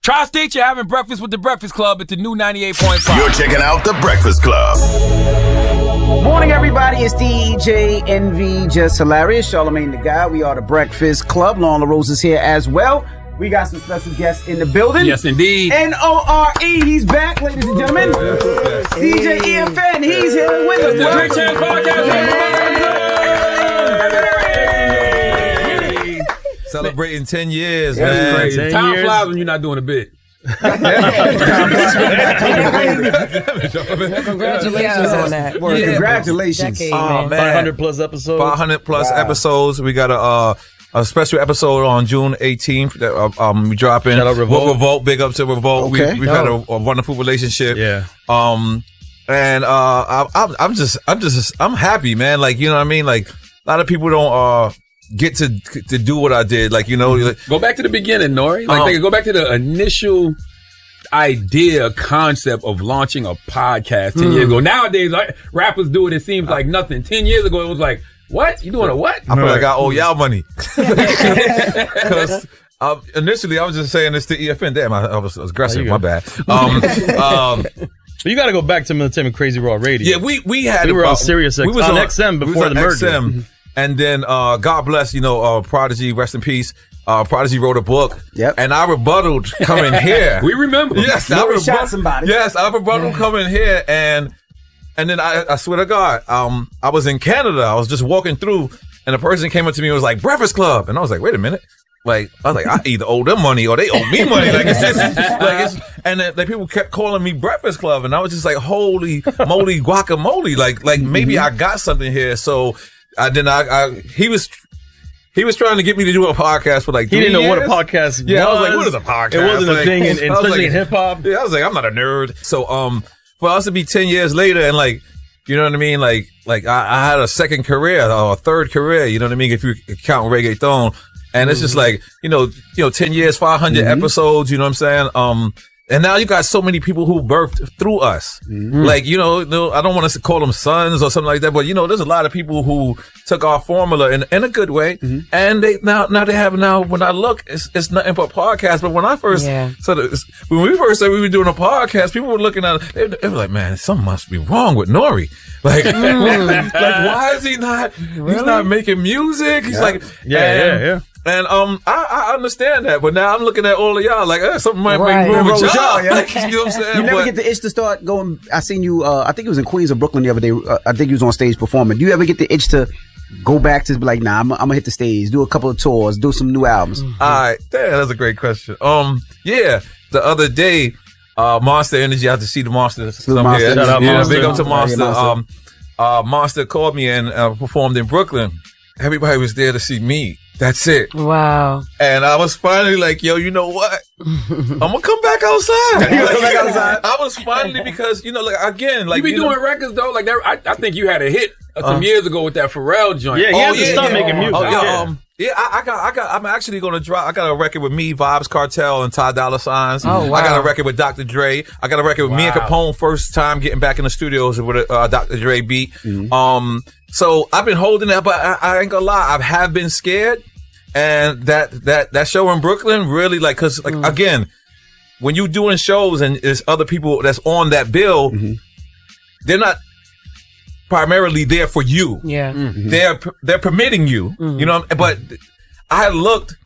Tri-State, you're having breakfast with The Breakfast Club at the new 98.5. You're checking out The Breakfast Club. Morning, everybody. It's DJ NV, Just Hilarious, Charlamagne the Guy. We are The Breakfast Club. Lauren LaRose is here as well. We got some special guests in the building. Yes, indeed. N-O-R-E, he's back, ladies and gentlemen. DJ EFN, he's here with us. The Drink Champs Podcast. Celebrating 10 years, That's man. crazy. Time flies when you're not doing a bit. Congratulations on that. Well, congratulations. Decade, Oh, man. 500 plus episodes. 500 plus episodes. We got a special episode on June 18th that we drop in. Shout out Revolt. Big up to Revolt. Okay. We've had a wonderful relationship. Yeah. And I'm happy, man. Like, you know what I mean? Like, a lot of people don't get to do what I did. Like, you know, like, Go back to the beginning, Nori. Like, go back to the initial idea, concept of launching a podcast 10 years ago. Nowadays, like, rappers do it seems like nothing. 10 years ago, it was like, what? You doing a what? I feel like I owe y'all money. Because initially, I was just saying this to EFN. Damn, I was aggressive. My bad. You got to go back to Militant and Crazy Raw Radio. Yeah, we had. We were on Sirius XM. We was on XM before the merger. XM. And then, God bless, Prodigy, rest in peace. Prodigy wrote a book. Yep. And I rebutted coming here. We remember. Yes, I shot somebody. Yes, I rebutted coming here. And then I swear to God, I was in Canada. I was just walking through, and a person came up to me and was like, Breakfast Club. And I was like, wait a minute. Like, I was like, I either owe them money or they owe me money. Like, and then people kept calling me Breakfast Club. And I was just like, holy moly guacamole. Like maybe I got something here. So he was trying to get me to do a podcast for like 3 years. He didn't know what a podcast was. Yeah, I was like, what is a podcast? It wasn't a thing, especially in hip-hop. Yeah, I was like, I'm not a nerd. So, for us to be 10 years later and like, you know what I mean? Like I had a second career or a third career, you know what I mean? If you count reggaeton. And it's just like, 10 years, 500 episodes, you know what I'm saying? And now you got so many people who birthed through us. Like, I don't want us to call them sons or something like that, but there's a lot of people who took our formula in a good way. And they now when I look, it's nothing but podcasts. But when I first when we first said we were doing a podcast, people were looking at it, they were like, man, something must be wrong with Nori. Like, like why is he not he's not making music? He's like Yeah. And I understand that, but now I'm looking at all of y'all like something might be wrong with y'all. Like, you know what I'm saying? You never get the itch to start going. I seen you. I think it was in Queens or Brooklyn the other day. I think you was on stage performing. Do you ever get the itch to go back to be like, nah, I'm gonna hit the stage, do a couple of tours, do some new albums? All right, that's a great question. Yeah, the other day, Monster Energy. I had to see the Monsters. Shout out Big up to Monster. Yeah, Monster called me and performed in Brooklyn. Everybody was there to see me. That's it. Wow. And I was finally like, yo, you know what? I'm gonna come back outside. I was finally because you be doing records though. Like that, I think you had a hit some years ago with that Pharrell joint. Yeah, he had to start making music. I'm actually gonna drop. I got a record with me, Vibes Cartel, and Ty Dolla $igns. Oh, wow. I got a record with Dr. Dre. I got a record with me and Capone. First time getting back in the studios with a Dr. Dre beat. So I've been holding that, but I ain't gonna lie, I have been scared. And that show in Brooklyn really cause again, when you doing shows and there's other people that's on that bill, they're not primarily there for you. Yeah. They're permitting you, but I looked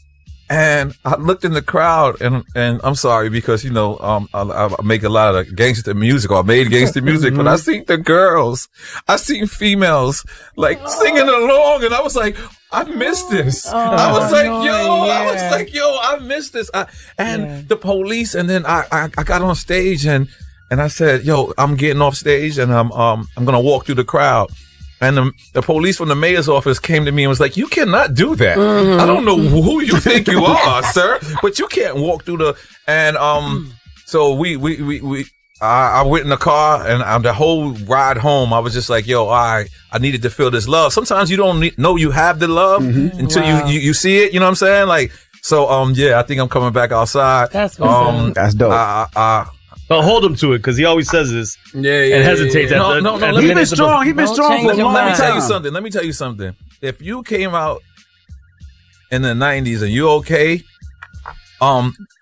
in the crowd and I'm sorry because, I make a lot of gangster music or I made gangster music, but I seen the girls, I seen females singing along and I was like, I missed this. I was like, I missed this. The police, and then I got on stage and I said, yo, I'm getting off stage and I'm going to walk through the crowd. And the police from the mayor's office came to me and was like, you cannot do that. I don't know who you think you are, sir, but you can't walk through so I went in the car and the whole ride home, I was just like, yo, I needed to feel this love. Sometimes you don't know you have the love until you see it. You know what I'm saying? Like, so, I think I'm coming back outside. That's what's that's dope. But hold him to it because he always says this and hesitates. No. He's been strong. He's been strong for a long time. Let me tell you something. If you came out in the 90s and you okay,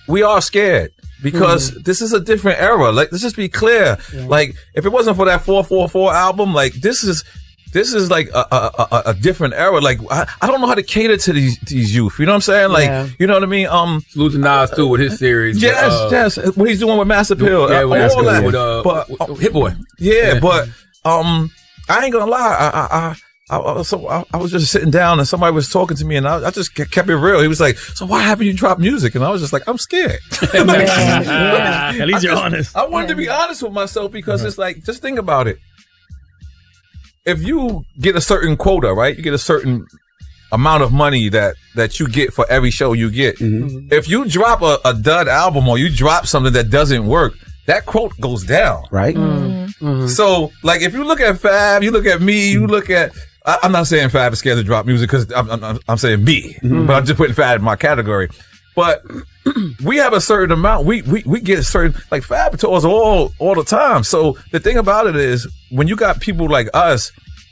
we are scared because this is a different era. Like, let's just be clear. Yeah. Like, if it wasn't for that 444 album, like, this is like a different era. Like, I don't know how to cater to these youth. You know what I'm saying? Like, you know what I mean? Salute to Nas too with his series. Yes. What he's doing with Master Pill. Yeah, with all that. With Hit Boy. Yeah, but I ain't gonna lie. I was just sitting down and somebody was talking to me and I just kept it real. He was like, so why haven't you dropped music? And I was just like, I'm scared. At least you're honest. I wanted to be honest with myself because it's like, just think about it. If you get a certain quota, right? You get a certain amount of money that you get for every show you get. Mm-hmm. If you drop a dud album or you drop something that doesn't work, that quote goes down. Right. So, like, if you look at Fab, you look at me, you look at, I'm not saying Fab is scared to drop music because I'm saying me, but I'm just putting Fab in my category. But we have a certain amount. We get a certain, like, Fab tours all the time. So the thing about it is when you got people like us,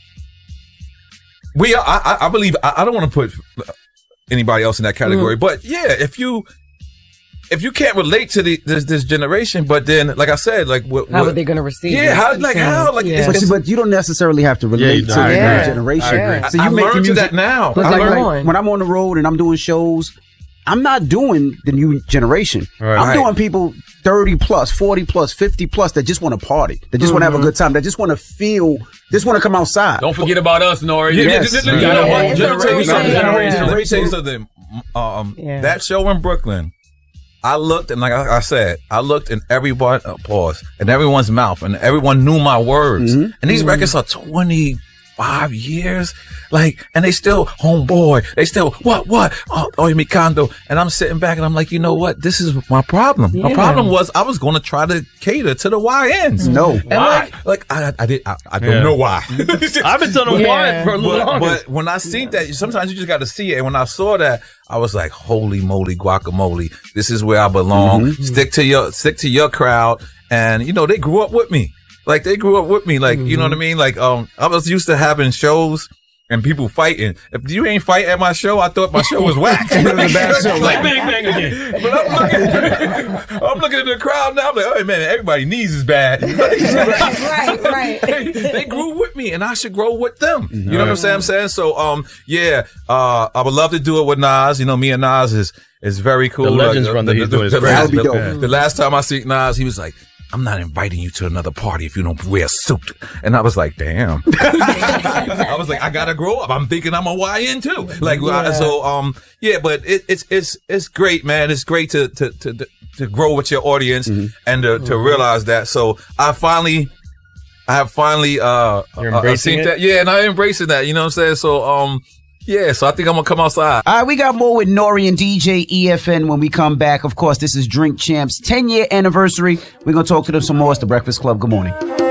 I believe, I don't want to put anybody else in that category, but yeah, if you can't relate to this generation, but then, like I said, like how are they going to receive? Yeah, but you don't necessarily have to relate to the generation. So you make music that now. Like, when I'm on the road and I'm doing shows, I'm not doing the new generation. Right. I'm doing people 30 plus, 40 plus, 50 plus that just want to party, that just want to have a good time, that just want to feel, just want to come outside. Don't forget about us, Nori. Let me tell you something. That show in Brooklyn, I looked and, like I said, I looked in everyone, in everyone's mouth, and everyone knew my words. And these records are 25 years, like, and they still homeboy. They still what? Oh, Mikando. And I'm sitting back and I'm like, you know what? This is my problem. Yeah. My problem was I was going to try to cater to the YNs. No, why? I don't know why. I've been telling them why for a little longer. But when I seen that, sometimes you just got to see it. And when I saw that, I was like, holy moly, guacamole! This is where I belong. Stick to your crowd. And you know, they grew up with me. Like, they grew up with me. Like, you know what I mean? Like, I was used to having shows and people fighting. If you ain't fight at my show, I thought my show was whack. It was a bad show. Like, bang again. But I'm looking at the crowd now. I'm like, oh man, everybody's knees is bad. Right. They grew with me, and I should grow with them. You know what I'm saying? So, I would love to do it with Nas. You know, me and Nas is very cool. The Legends run that he's doing is great. The last time I see Nas, he was like, I'm not inviting you to another party if you don't wear a suit. And I was like, damn. I was like, I gotta grow up. I'm thinking I'm a YN too. Like, but it's great, man. It's great to grow with your audience and to realize that. So I have finally You're embracing that. Yeah, and I'm embracing that. You know what I'm saying? So, so I think I'm going to come outside. All right, we got more with Nori and DJ EFN when we come back. Of course, this is Drink Champs' 10-year anniversary. We're going to talk to them some more. It's The Breakfast Club. Good morning.